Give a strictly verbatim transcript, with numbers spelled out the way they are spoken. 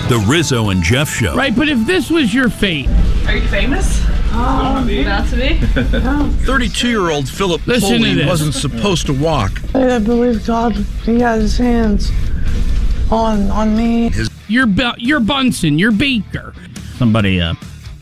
The Rizzo and Jeff Show. Right, but if this was your fate... Are you famous? Oh, not to be. thirty-two-year-old Philip Listen to Foley this. wasn't supposed to walk. I believe God, he had his hands on on me. You're, Bu- you're Bunsen, you're Baker. Somebody uh,